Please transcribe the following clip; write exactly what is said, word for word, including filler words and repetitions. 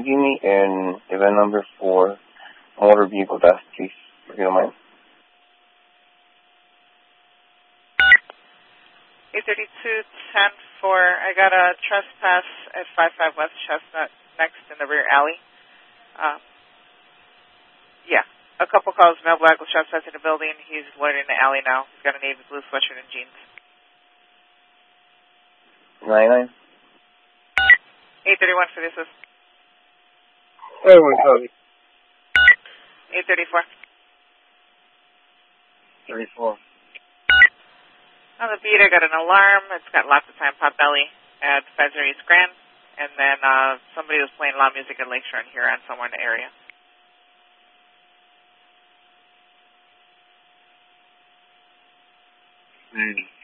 give me an event number for motor vehicle theft, please, if you don't mind? eight thirty-two ten four. I got a trespass at five five West Chestnut, next in the rear alley. Uh, yeah, a couple calls. Male black was trespassing the building. He's loitering in the alley now. He's got a navy blue sweatshirt and jeans. nine nine. eight thirty-one for the assist. Everyone copy. eight thirty-four. thirty-four. On the beat, I got an alarm. It's got lots of time, Potbelly at Pfizer East Grand. And then uh, somebody was playing loud music at Lakeshore and Huron somewhere in the area. Mm.